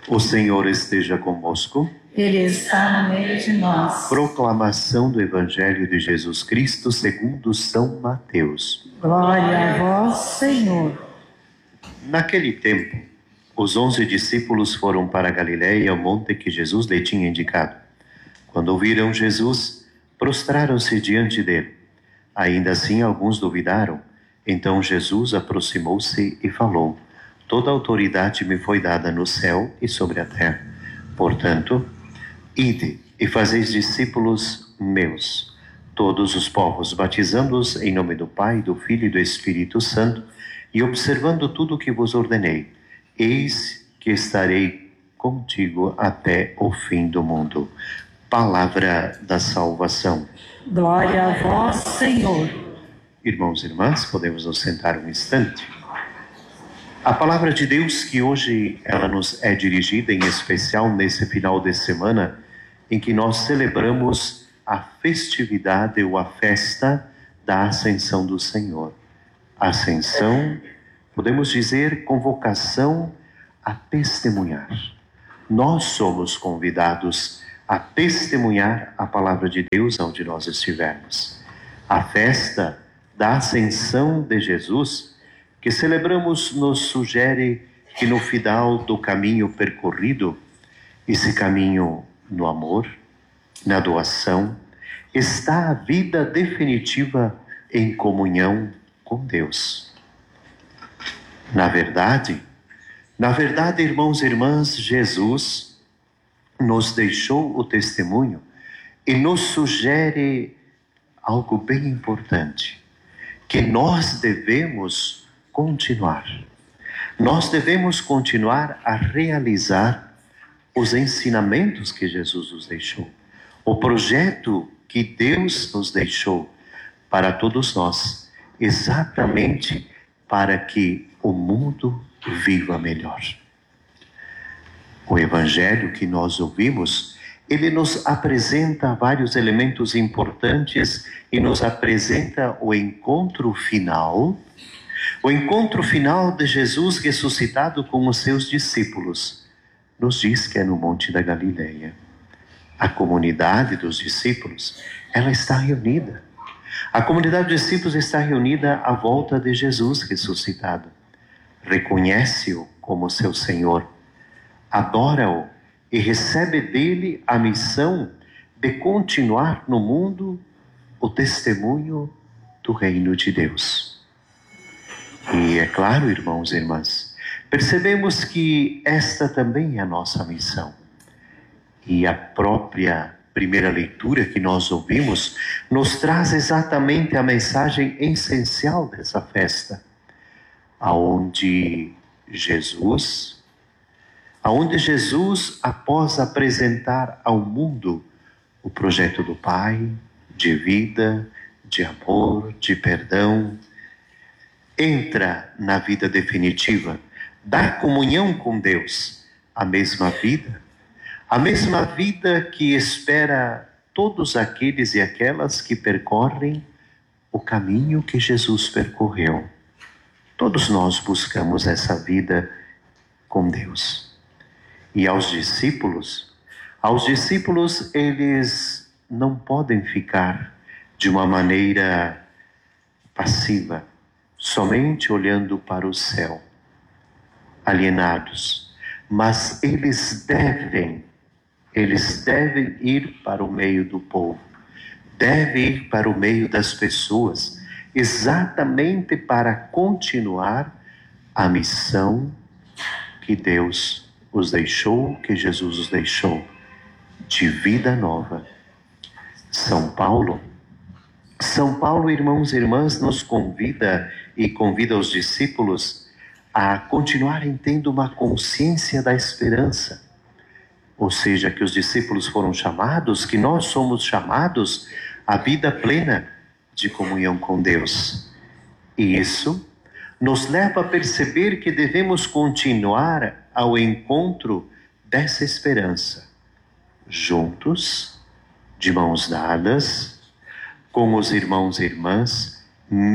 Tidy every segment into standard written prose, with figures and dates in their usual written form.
O Senhor esteja convosco. Ele está no meio de nós. Proclamação do Evangelho de Jesus Cristo segundo São Mateus. Glória a vós, Senhor. Naquele tempo, os 11 discípulos foram para a Galiléia, ao monte que Jesus lhe tinha indicado. Quando ouviram Jesus, prostraram-se diante dele. Ainda assim, alguns duvidaram. Então Jesus aproximou-se e falou: Toda autoridade me foi dada no céu e sobre a terra. Portanto, ide e fazeis discípulos meus, todos os povos, batizando-os em nome do Pai, do Filho e do Espírito Santo, e observando tudo o que vos ordenei. Eis que estarei contigo até o fim do mundo. Palavra da salvação. Glória a vós, Senhor. Irmãos e irmãs, podemos nos sentar um instante. A palavra de Deus que hoje ela nos é dirigida, em especial nesse final de semana, em que nós celebramos a festividade ou a festa da Ascensão do Senhor. Ascensão, podemos dizer, convocação a testemunhar. Nós somos convidados a testemunhar a palavra de Deus onde nós estivermos. A festa da Ascensão de Jesus que celebramos nos sugere que no final do caminho percorrido, esse caminho no amor, na doação, está a vida definitiva em comunhão com Deus. Na verdade, irmãos e irmãs, Jesus nos deixou o testemunho e nos sugere algo bem importante, que nós devemos continuar. Nós devemos continuar a realizar os ensinamentos que Jesus nos deixou, o projeto que Deus nos deixou para todos nós, exatamente para que o mundo viva melhor. O Evangelho que nós ouvimos, ele nos apresenta vários elementos importantes e nos apresenta o encontro final de Jesus ressuscitado com os seus discípulos. Nos diz que é no Monte da Galileia. A comunidade dos discípulos, ela está reunida. A comunidade dos discípulos está reunida à volta de Jesus ressuscitado. Reconhece-o como seu Senhor, adora-o e recebe dele a missão de continuar no mundo o testemunho do reino de Deus. E é claro, irmãos e irmãs, percebemos que esta também é a nossa missão. E a própria primeira leitura que nós ouvimos nos traz exatamente a mensagem essencial dessa festa, aonde Jesus, após apresentar ao mundo o projeto do Pai, de vida, de amor, de perdão, entra na vida definitiva da comunhão com Deus, a mesma vida que espera todos aqueles e aquelas que percorrem o caminho que Jesus percorreu. Todos nós buscamos essa vida com Deus. E aos discípulos, eles não podem ficar de uma maneira passiva, somente olhando para o céu, alienados, mas eles devem ir para o meio do povo, devem ir para o meio das pessoas, exatamente para continuar a missão que Deus os deixou, que Jesus os deixou, de vida nova. São Paulo, irmãos e irmãs, nos convida e convida os discípulos a continuarem tendo uma consciência da esperança. Ou seja, que os discípulos foram chamados, que nós somos chamados à vida plena de comunhão com Deus. E isso nos leva a perceber que devemos continuar ao encontro dessa esperança, juntos, de mãos dadas, com os irmãos e irmãs,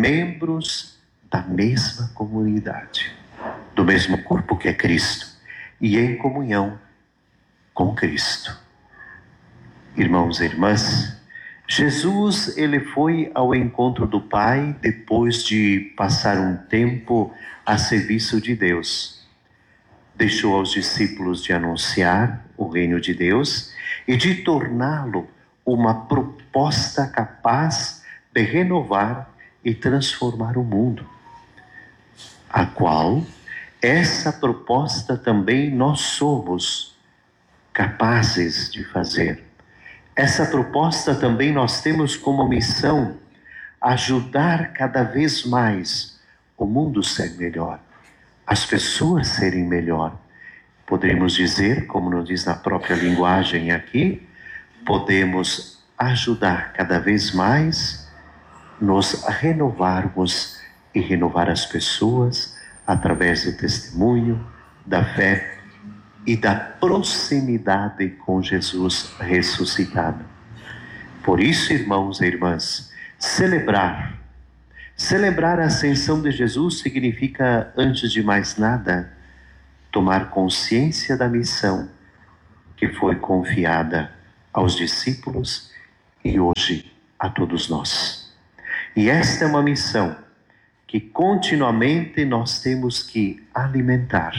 membros da mesma comunidade, do mesmo corpo que é Cristo. e em comunhão com Cristo. Irmãos e irmãs, Jesus, ele foi ao encontro do Pai depois de passar um tempo a serviço de Deus. Deixou aos discípulos de anunciar o reino de Deus e de torná-lo uma proposta capaz de renovar e transformar o mundo, a qual essa proposta também nós somos capazes de fazer. Essa proposta também nós temos como missão ajudar cada vez mais o mundo ser melhor, as pessoas serem melhor. Poderíamos dizer, como nos diz na própria linguagem aqui, podemos ajudar cada vez mais nos renovarmos e renovar as pessoas através do testemunho, da fé e da proximidade com Jesus ressuscitado. Por isso, irmãos e irmãs, celebrar a ascensão de Jesus significa, antes de mais nada, tomar consciência da missão que foi confiada aos discípulos e hoje a todos nós. E esta é uma missão que continuamente nós temos que alimentar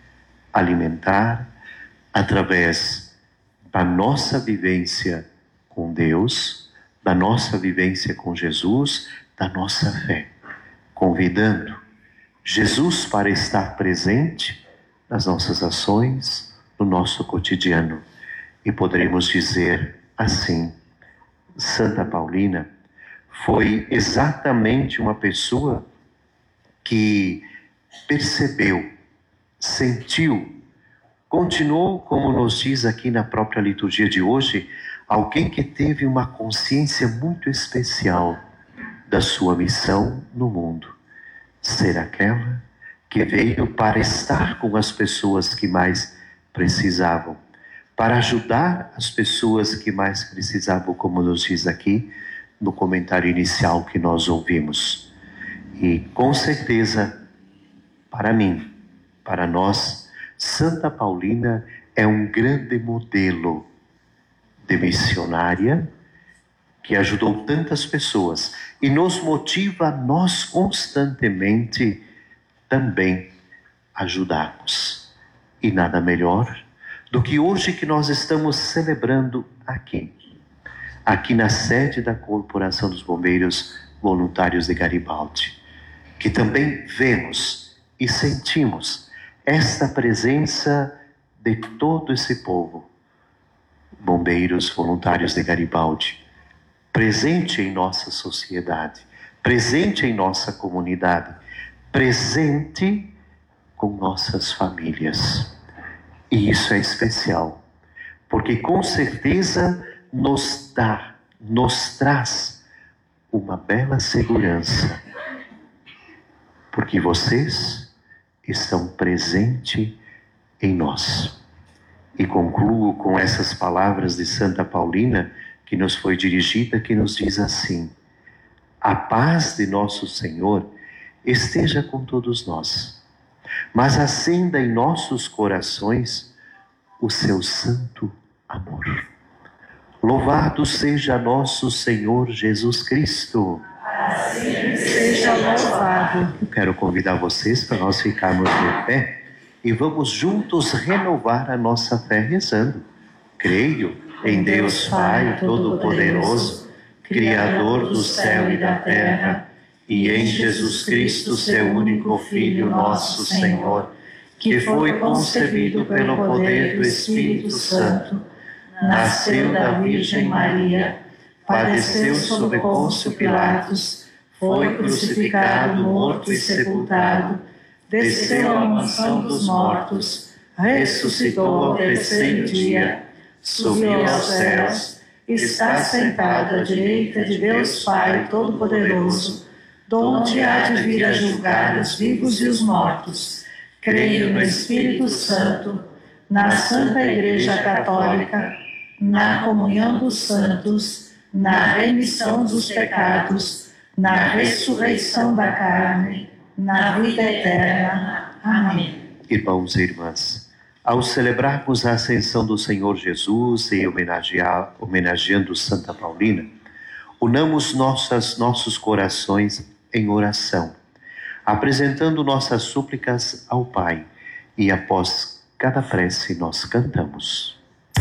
através da nossa vivência com Deus, da nossa vivência com Jesus, da nossa fé, convidando Jesus para estar presente nas nossas ações, no nosso cotidiano. E poderíamos dizer assim, Santa Paulina foi exatamente uma pessoa que percebeu, sentiu, continuou, como nos diz aqui na própria liturgia de hoje, alguém que teve uma consciência muito especial da sua missão no mundo, ser aquela que veio para estar com as pessoas que mais precisavam, para ajudar as pessoas que mais precisavam, como nos diz aqui no comentário inicial que nós ouvimos. E com certeza, para mim, para nós, Santa Paulina é um grande modelo de missionária que ajudou tantas pessoas e nos motiva a nós constantemente também ajudarmos. E nada melhor do que hoje que nós estamos celebrando aqui na sede da Corporação dos Bombeiros Voluntários de Garibaldi, que também vemos e sentimos esta presença de todo esse povo, bombeiros voluntários de Garibaldi, presente em nossa sociedade, presente em nossa comunidade, presente com nossas famílias. E isso é especial, porque com certeza nos traz uma bela segurança, porque vocês estão presentes em nós. E concluo com essas palavras de Santa Paulina, que nos foi dirigida, que nos diz assim: a paz de nosso Senhor esteja com todos nós, mas acenda em nossos corações o seu santo amor. Louvado seja nosso Senhor Jesus Cristo. Assim seja louvado. Eu quero convidar vocês para nós ficarmos de pé e vamos juntos renovar a nossa fé rezando. Creio em Deus Pai Todo-Poderoso, Criador do céu e da terra, e em Jesus Cristo, seu único Filho, nosso Senhor, que foi concebido pelo poder do Espírito Santo, nasceu da Virgem Maria, padeceu sob Pôncio Pilatos, foi crucificado, morto e sepultado, desceu à mansão dos mortos, ressuscitou ao terceiro dia, subiu aos céus, está sentado à direita de Deus Pai Todo-Poderoso, donde há de vir a julgar os vivos e os mortos. Creio no Espírito Santo, na Santa Igreja Católica, na comunhão dos santos, na remissão dos pecados, na ressurreição da carne, na vida eterna. Amém. Irmãos e irmãs, Ao celebrarmos a ascensão do Senhor Jesus e homenageando Santa Paulina, unamos nossos corações em oração, apresentando nossas súplicas ao Pai, e após cada prece nós cantamos.